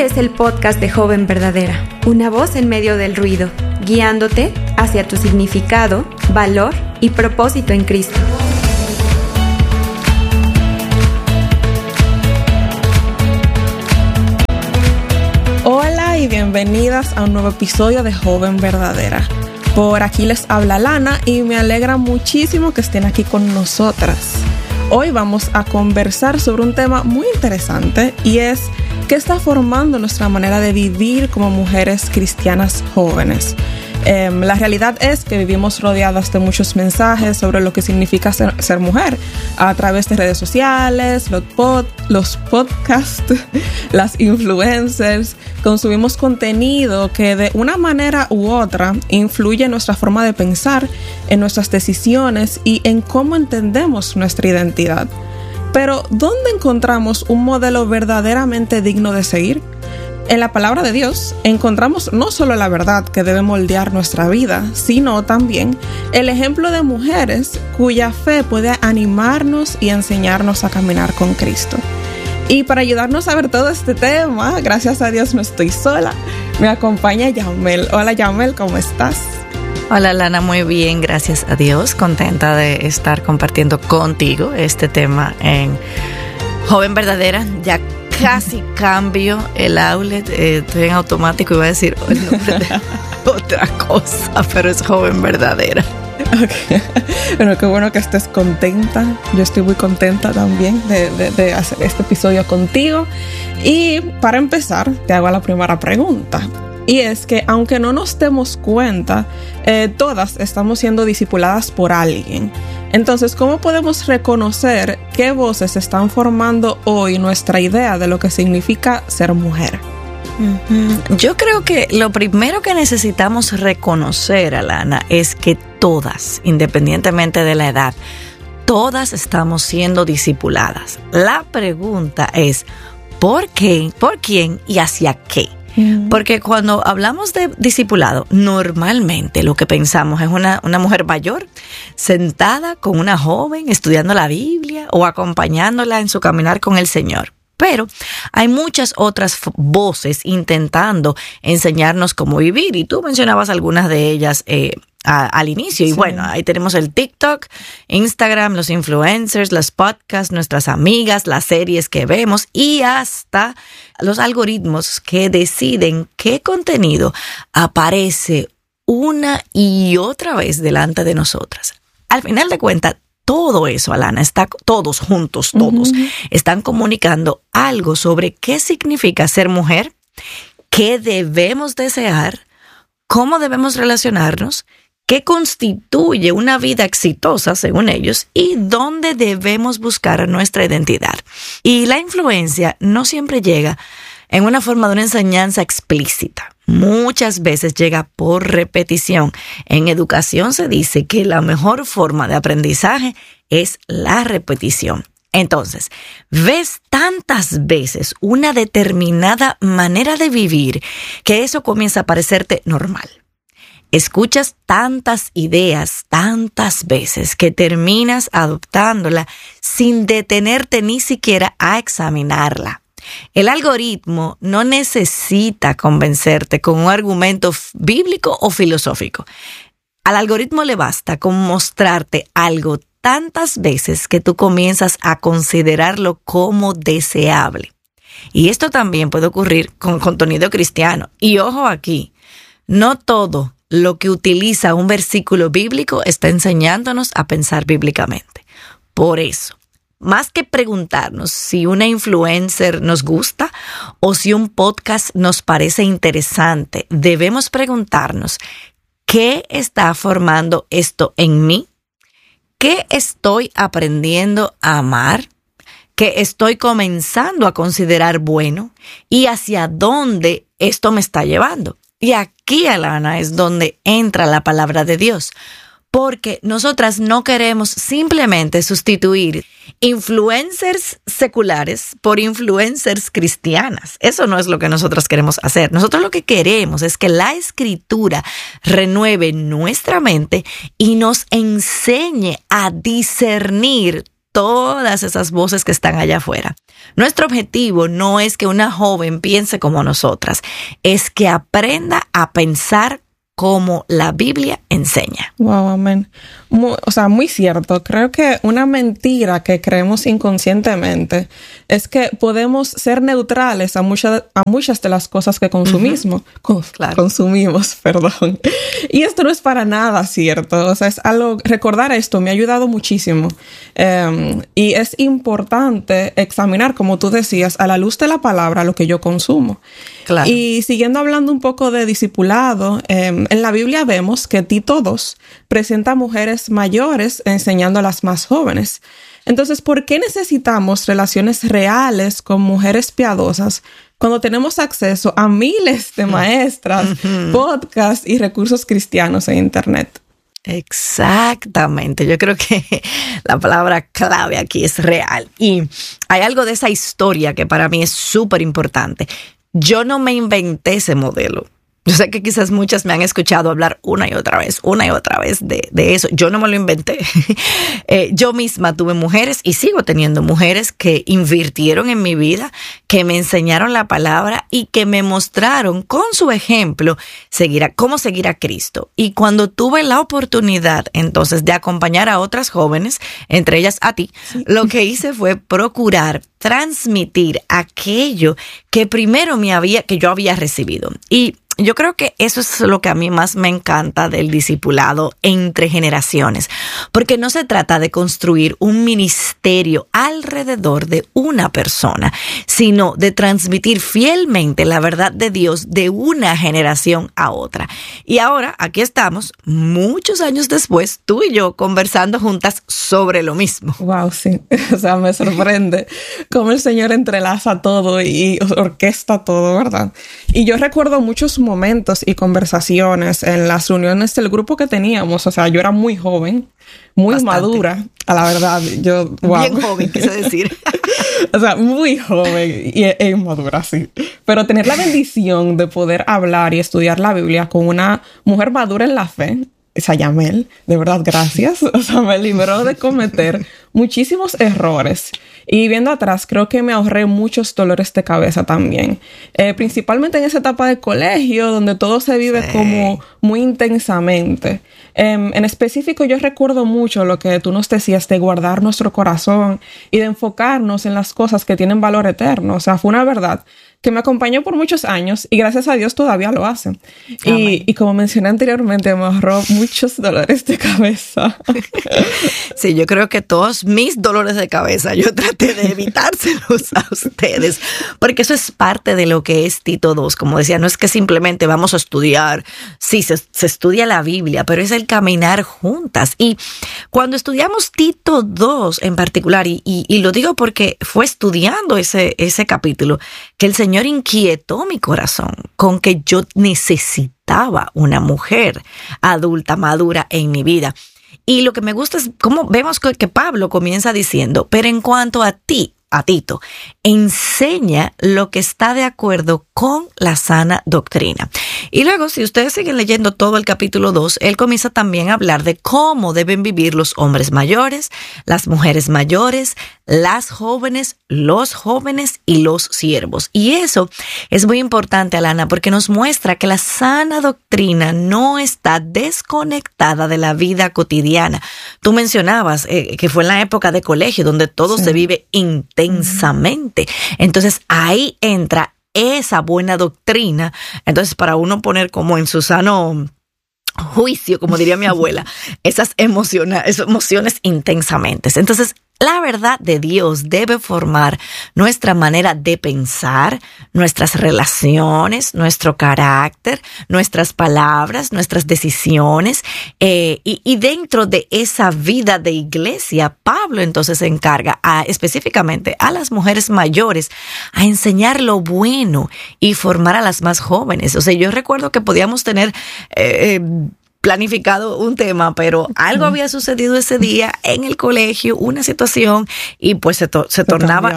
Este es el podcast de Joven Verdadera, una voz en medio del ruido, guiándote hacia tu significado, valor y propósito en Cristo. Hola y bienvenidas a un nuevo episodio de Joven Verdadera. Por aquí les habla Lana y me alegra muchísimo que estén aquí con nosotras. Hoy vamos a conversar sobre un tema muy interesante y es ¿qué está formando nuestra manera de vivir como mujeres cristianas jóvenes? La realidad es que vivimos rodeadas de muchos mensajes sobre lo que significa ser mujer a través de redes sociales, los podcasts, las influencers. Consumimos contenido que de una manera u otra influye en nuestra forma de pensar, en nuestras decisiones y en cómo entendemos nuestra identidad. Pero, ¿dónde encontramos un modelo verdaderamente digno de seguir? En la palabra de Dios encontramos no solo la verdad que debe moldear nuestra vida, sino también el ejemplo de mujeres cuya fe puede animarnos y enseñarnos a caminar con Cristo. Y para ayudarnos a ver todo este tema, gracias a Dios no estoy sola, me acompaña Yamel. Hola Yamel, ¿cómo estás? Hola Lana, muy bien, gracias a Dios, contenta de estar compartiendo contigo este tema en Joven Verdadera. Ya casi cambio el outlet, estoy en automático, iba a decir el nombre de otra cosa, pero es Joven Verdadera. Okay. Bueno, qué bueno que estés contenta. Yo estoy muy contenta también de hacer este episodio contigo. Y para empezar, te hago la primera pregunta. Y es que aunque no nos demos cuenta, todas estamos siendo discipuladas por alguien. Entonces, ¿cómo podemos reconocer qué voces están formando hoy nuestra idea de lo que significa ser mujer? Yo creo que lo primero que necesitamos reconocer, Alana, es que todas, independientemente de la edad, todas estamos siendo discipuladas. La pregunta es, ¿por qué? ¿Por quién? ¿Y hacia qué? Porque cuando hablamos de discipulado, normalmente lo que pensamos es una mujer mayor sentada con una joven estudiando la Biblia o acompañándola en su caminar con el Señor. Pero hay muchas otras voces intentando enseñarnos cómo vivir y tú mencionabas algunas de ellas al inicio. Sí. Y bueno, ahí tenemos el TikTok, Instagram, los influencers, los podcasts, nuestras amigas, las series que vemos y hasta los algoritmos que deciden qué contenido aparece una y otra vez delante de nosotras. Al final de cuentas, todo eso, Alana, todos juntos, están comunicando algo sobre qué significa ser mujer, qué debemos desear, cómo debemos relacionarnos, qué constituye una vida exitosa, según ellos, y dónde debemos buscar nuestra identidad. Y la influencia no siempre llega en una forma de una enseñanza explícita. Muchas veces llega por repetición. En educación se dice que la mejor forma de aprendizaje es la repetición. Entonces, ves tantas veces una determinada manera de vivir que eso comienza a parecerte normal. Escuchas tantas ideas, tantas veces que terminas adoptándola sin detenerte ni siquiera a examinarla. El algoritmo no necesita convencerte con un argumento bíblico o filosófico. Al algoritmo le basta con mostrarte algo tantas veces que tú comienzas a considerarlo como deseable. Y esto también puede ocurrir con contenido cristiano. Y ojo aquí, no todo lo que utiliza un versículo bíblico está enseñándonos a pensar bíblicamente. Por eso, más que preguntarnos si una influencer nos gusta o si un podcast nos parece interesante, debemos preguntarnos, ¿qué está formando esto en mí? ¿Qué estoy aprendiendo a amar? ¿Qué estoy comenzando a considerar bueno? ¿Y hacia dónde esto me está llevando? Y aquí, Alana, es donde entra la palabra de Dios. Porque nosotras no queremos simplemente sustituir influencers seculares por influencers cristianas. Eso no es lo que nosotras queremos hacer. Nosotros lo que queremos es que la Escritura renueve nuestra mente y nos enseñe a discernir todas esas voces que están allá afuera. Nuestro objetivo no es que una joven piense como nosotras, es que aprenda a pensar como la Biblia enseña. Wow, amén. Muy cierto. Creo que una mentira que creemos inconscientemente es que podemos ser neutrales a muchas de las cosas que consumimos. Consumimos, perdón. Y esto no es para nada cierto. O sea, es algo, recordar esto me ha ayudado muchísimo. Y es importante examinar, como tú decías, a la luz de la palabra lo que yo consumo. Claro. Y siguiendo hablando un poco de discipulado, en la Biblia vemos que Tito 2 presenta a mujeres mayores enseñando a las más jóvenes. Entonces, ¿por qué necesitamos relaciones reales con mujeres piadosas cuando tenemos acceso a miles de maestras, podcasts y recursos cristianos en Internet? Exactamente. Yo creo que la palabra clave aquí es real. Y hay algo de esa historia que para mí es súper importante. Yo no me inventé ese modelo. Yo sé que quizás muchas me han escuchado hablar una y otra vez de eso. Yo no me lo inventé. Yo misma tuve mujeres y sigo teniendo mujeres que invirtieron en mi vida, que me enseñaron la palabra y que me mostraron con su ejemplo cómo seguir a Cristo. Y cuando tuve la oportunidad entonces de acompañar a otras jóvenes, entre ellas a ti, lo que hice fue procurar transmitir aquello que primero que yo había recibido. Y yo creo que eso es lo que a mí más me encanta del discipulado entre generaciones, porque no se trata de construir un ministerio alrededor de una persona, sino de transmitir fielmente la verdad de Dios de una generación a otra. Y ahora aquí estamos, muchos años después, tú y yo conversando juntas sobre lo mismo. Wow, sí. O sea, me sorprende cómo el Señor entrelaza todo y orquesta todo, ¿verdad? Y yo recuerdo muchos momentos y conversaciones en las reuniones del grupo que teníamos. O sea, yo era muy joven, muy Bastante madura, a la verdad. Wow. Bien joven, quise decir. O sea, muy joven e inmadura, sí. Pero tener la bendición de poder hablar y estudiar la Biblia con una mujer madura en la fe, Sayamel, de verdad, gracias. O sea, me libró de cometer muchísimos errores. Y viendo atrás, creo que me ahorré muchos dolores de cabeza también. Principalmente en esa etapa de colegio, donde todo se vive como muy intensamente. En específico, yo recuerdo mucho lo que tú nos decías de guardar nuestro corazón y de enfocarnos en las cosas que tienen valor eterno. O sea, fue una verdad que me acompañó por muchos años y gracias a Dios todavía lo hace. Y como mencioné anteriormente, me ahorró muchos dolores de cabeza. Sí, yo creo que todos mis dolores de cabeza yo traté de evitárselos a ustedes, porque eso es parte de lo que es Tito 2. Como decía, no es que simplemente vamos a estudiar. Sí, se estudia la Biblia, pero es el caminar juntas. Y cuando estudiamos Tito 2 en particular, y lo digo porque fue estudiando ese capítulo que el Señor inquietó mi corazón con que yo necesitaba una mujer adulta, madura en mi vida. Y lo que me gusta es cómo vemos que Pablo comienza diciendo, pero en cuanto a ti, a Tito, enseña lo que está de acuerdo con la sana doctrina. Y luego, si ustedes siguen leyendo todo el capítulo 2, él comienza también a hablar de cómo deben vivir los hombres mayores, las mujeres mayores, las jóvenes, los jóvenes y los siervos. Y eso es muy importante, Alana, porque nos muestra que la sana doctrina no está desconectada de la vida cotidiana. Tú mencionabas que fue en la época de colegio donde todo se vive intensamente. Entonces ahí entra esa buena doctrina. Entonces, para uno poner como en su sano juicio, como diría mi abuela, esas emociones intensamente. Entonces, la verdad de Dios debe formar nuestra manera de pensar, nuestras relaciones, nuestro carácter, nuestras palabras, nuestras decisiones. Y dentro de esa vida de iglesia, Pablo entonces se encarga específicamente a las mujeres mayores a enseñar lo bueno y formar a las más jóvenes. O sea, yo recuerdo que podíamos tener planificado un tema, pero algo había sucedido ese día en el colegio, una situación, y pues se tornaba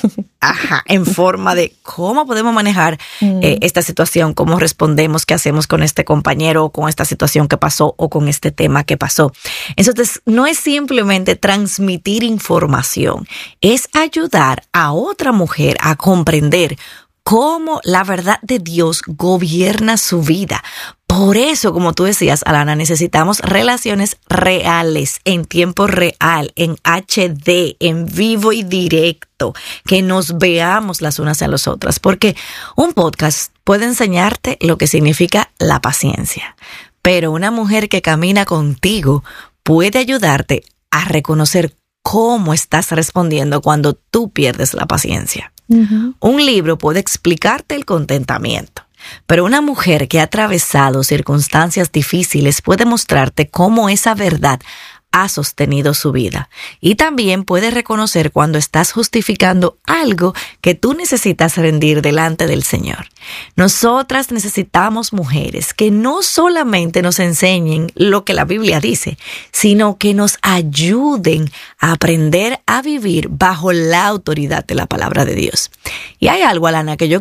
en forma de cómo podemos manejar esta situación, cómo respondemos, qué hacemos con este compañero, o con esta situación que pasó, o con este tema que pasó. Entonces, no es simplemente transmitir información, es ayudar a otra mujer a comprender cómo la verdad de Dios gobierna su vida. Por eso, como tú decías, Alana, necesitamos relaciones reales, en tiempo real, en HD, en vivo y directo, que nos veamos las unas a las otras, porque un podcast puede enseñarte lo que significa la paciencia, pero una mujer que camina contigo puede ayudarte a reconocer cómo estás respondiendo cuando tú pierdes la paciencia. Uh-huh. Un libro puede explicarte el contentamiento, pero una mujer que ha atravesado circunstancias difíciles puede mostrarte cómo esa verdad ha sostenido su vida. Y también puede reconocer cuando estás justificando algo que tú necesitas rendir delante del Señor. Nosotras necesitamos mujeres que no solamente nos enseñen lo que la Biblia dice, sino que nos ayuden a aprender a vivir bajo la autoridad de la palabra de Dios. Y hay algo, Alana, que yo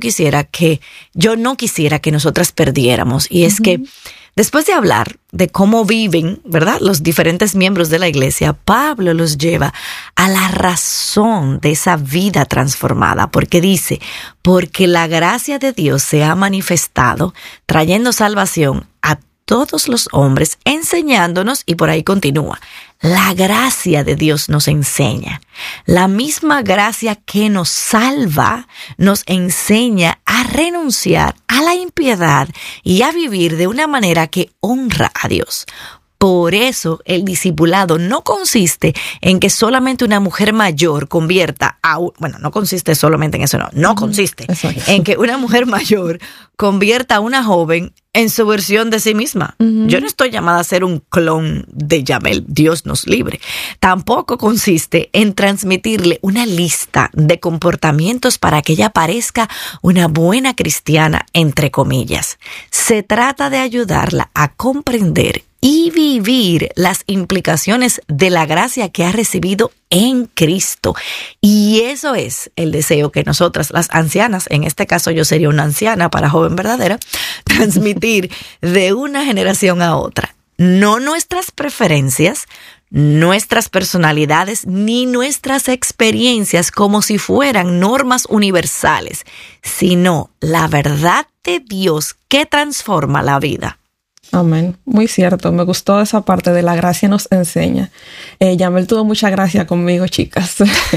no quisiera que nosotras perdiéramos, y es que después de hablar de cómo viven, ¿verdad?, los diferentes miembros de la iglesia, Pablo los lleva a la razón de esa vida transformada, porque dice, porque la gracia de Dios se ha manifestado, trayendo salvación a todos los hombres, enseñándonos, y por ahí continúa, la gracia de Dios nos enseña. La misma gracia que nos salva nos enseña a renunciar a la impiedad y a vivir de una manera que honra a Dios. Por eso el discipulado no consiste en que solamente una mujer mayor convierta a... no consiste solamente en eso, no consiste en que una mujer mayor convierta a una joven en su versión de sí misma. Yo no estoy llamada a ser un clon de Yamel, Dios nos libre. Tampoco consiste en transmitirle una lista de comportamientos para que ella parezca una buena cristiana, entre comillas. Se trata de ayudarla a comprender y vivir las implicaciones de la gracia que ha recibido en Cristo. Y eso es el deseo que nosotras, las ancianas, en este caso yo sería una anciana para Joven Verdadera, transmitir de una generación a otra. No nuestras preferencias, nuestras personalidades, ni nuestras experiencias como si fueran normas universales, sino la verdad de Dios que transforma la vida. Amén. Muy cierto. Me gustó esa parte de la gracia nos enseña. Yamel tuvo mucha gracia conmigo, chicas.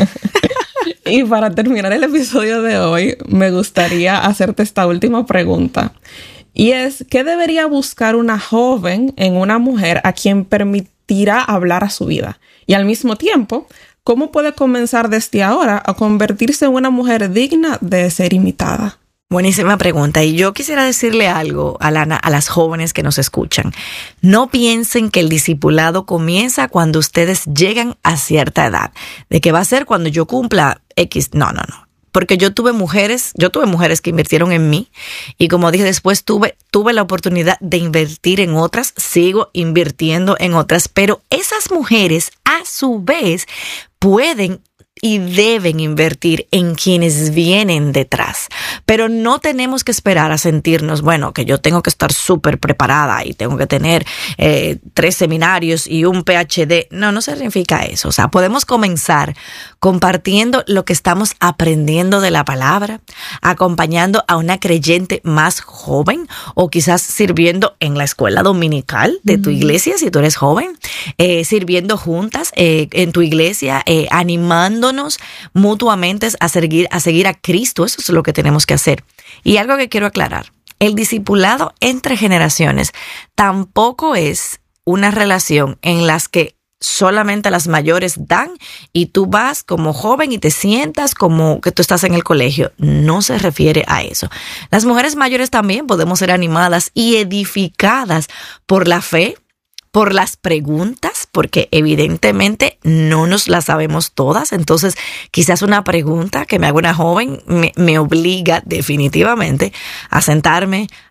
Y para terminar el episodio de hoy, me gustaría hacerte esta última pregunta. Y es, ¿qué debería buscar una joven en una mujer a quien permitirá hablar a su vida? Y al mismo tiempo, ¿cómo puede comenzar desde ahora a convertirse en una mujer digna de ser imitada? Buenísima pregunta. Y yo quisiera decirle algo, Alana, a las jóvenes que nos escuchan. No piensen que el discipulado comienza cuando ustedes llegan a cierta edad. De que va a ser cuando yo cumpla X. No. Porque yo tuve mujeres que invirtieron en mí. Y como dije después, tuve la oportunidad de invertir en otras. Sigo invirtiendo en otras. Pero esas mujeres, a su vez, pueden y deben invertir en quienes vienen detrás. Pero no tenemos que esperar a sentirnos, que yo tengo que estar súper preparada y tengo que tener 3 seminarios y un PhD. No significa eso. O sea, podemos comenzar compartiendo lo que estamos aprendiendo de la palabra, acompañando a una creyente más joven o quizás sirviendo en la escuela dominical de tu iglesia si tú eres joven, sirviendo juntas en tu iglesia, animándonos mutuamente a seguir a Cristo. Eso es lo que tenemos que hacer. Y algo que quiero aclarar, el discipulado entre generaciones tampoco es una relación en las que solamente las mayores dan y tú vas como joven y te sientas como que tú estás en el colegio. No se refiere a eso. Las mujeres mayores también podemos ser animadas y edificadas por la fe, por las preguntas, porque evidentemente no nos las sabemos todas. Entonces, quizás una pregunta que me haga una joven me obliga definitivamente a sentarme,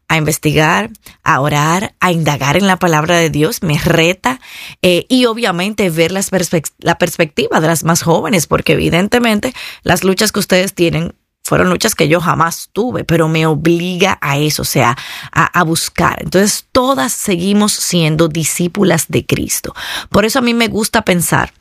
a investigar, a orar, a indagar en la palabra de Dios, me reta y obviamente ver la perspectiva de las más jóvenes, porque evidentemente las luchas que ustedes tienen fueron luchas que yo jamás tuve, pero me obliga a eso, o sea, a buscar. Entonces, todas seguimos siendo discípulas de Cristo. Por eso a mí me gusta pensar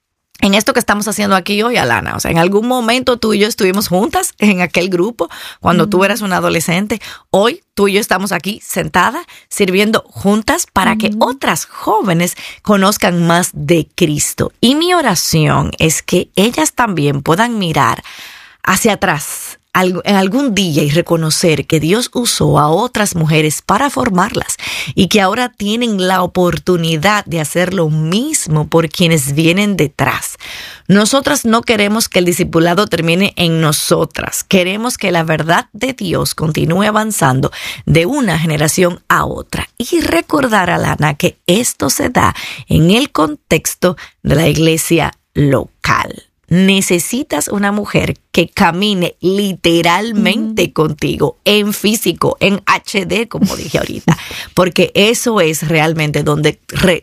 en esto que estamos haciendo aquí hoy, Alana. O sea, en algún momento tú y yo estuvimos juntas en aquel grupo cuando tú eras una adolescente. Hoy tú y yo estamos aquí sentadas sirviendo juntas para que otras jóvenes conozcan más de Cristo. Y mi oración es que ellas también puedan mirar hacia atrás en algún día y reconocer que Dios usó a otras mujeres para formarlas y que ahora tienen la oportunidad de hacer lo mismo por quienes vienen detrás. Nosotras no queremos que el discipulado termine en nosotras. Queremos que la verdad de Dios continúe avanzando de una generación a otra. Y recordar, Alana, que esto se da en el contexto de la iglesia local. Necesitas una mujer que camine literalmente contigo, en físico, en HD, como dije ahorita, porque eso es realmente donde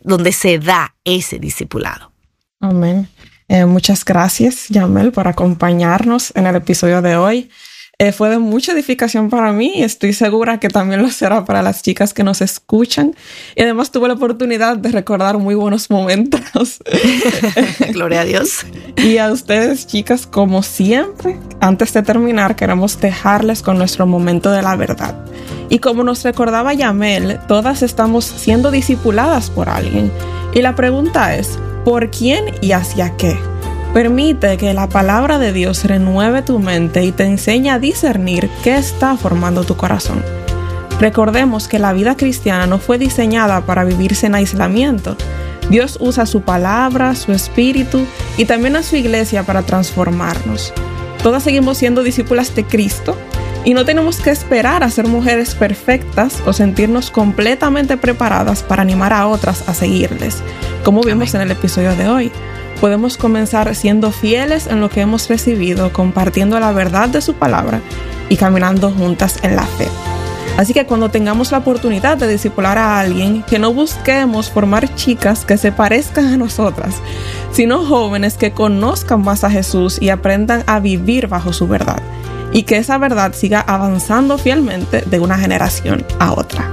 se da ese discipulado. Amén. Muchas gracias, Yamel, por acompañarnos en el episodio de hoy. Fue de mucha edificación para mí y estoy segura que también lo será para las chicas que nos escuchan. Y además tuve la oportunidad de recordar muy buenos momentos. Gloria a Dios. Y a ustedes, chicas, como siempre, antes de terminar, queremos dejarles con nuestro momento de la verdad. Y como nos recordaba Yamel, todas estamos siendo discipuladas por alguien. Y la pregunta es, ¿por quién y hacia qué? Permite que la palabra de Dios renueve tu mente y te enseñe a discernir qué está formando tu corazón. Recordemos que la vida cristiana no fue diseñada para vivirse en aislamiento. Dios usa su palabra, su espíritu y también a su iglesia para transformarnos. Todas seguimos siendo discípulas de Cristo y no tenemos que esperar a ser mujeres perfectas o sentirnos completamente preparadas para animar a otras a seguirles, como vimos en el episodio de hoy. Podemos comenzar siendo fieles en lo que hemos recibido, compartiendo la verdad de su palabra y caminando juntas en la fe. Así que cuando tengamos la oportunidad de discipular a alguien, que no busquemos formar chicas que se parezcan a nosotras, sino jóvenes que conozcan más a Jesús y aprendan a vivir bajo su verdad, y que esa verdad siga avanzando fielmente de una generación a otra.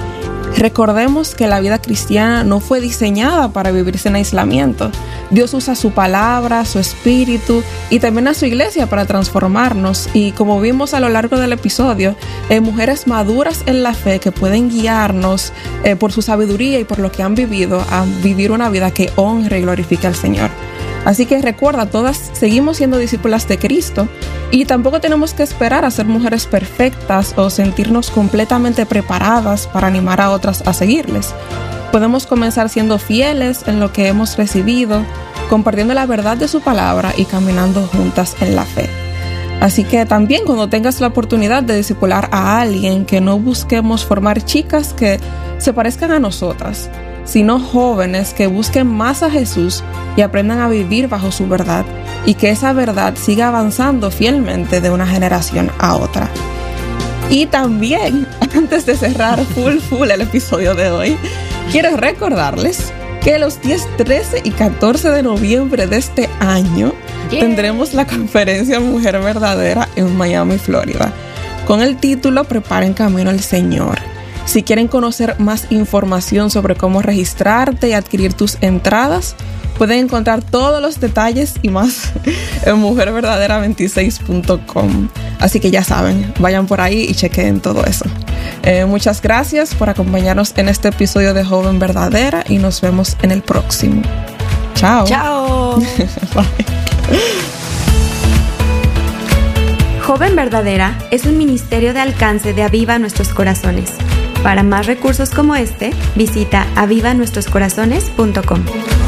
Recordemos que la vida cristiana no fue diseñada para vivirse en aislamiento. Dios usa su palabra, su espíritu y también a su iglesia para transformarnos. Y como vimos a lo largo del episodio, mujeres maduras en la fe que pueden guiarnos por su sabiduría y por lo que han vivido a vivir una vida que honre y glorifique al Señor. Así que recuerda, todas seguimos siendo discípulas de Cristo y tampoco tenemos que esperar a ser mujeres perfectas o sentirnos completamente preparadas para animar a otras a seguirles. Podemos comenzar siendo fieles en lo que hemos recibido, compartiendo la verdad de su palabra y caminando juntas en la fe. Así que también cuando tengas la oportunidad de discipular a alguien, que no busquemos formar chicas que se parezcan a nosotras, sino jóvenes que busquen más a Jesús y aprendan a vivir bajo su verdad, y que esa verdad siga avanzando fielmente de una generación a otra. Y también, antes de cerrar full el episodio de hoy, quiero recordarles que los 10, 13 y 14 de noviembre de este año tendremos la conferencia Mujer Verdadera en Miami, Florida, con el título Preparen camino al Señor. Si quieren conocer más información sobre cómo registrarte y adquirir tus entradas, pueden encontrar todos los detalles y más en mujerverdadera26.com. Así que ya saben, vayan por ahí y chequen todo eso. Muchas gracias por acompañarnos en este episodio de Joven Verdadera y nos vemos en el próximo. Chao. Chao. Bye. Joven Verdadera es un ministerio de alcance de Aviva Nuestros Corazones. Para más recursos como este, visita avivanuestroscorazones.com.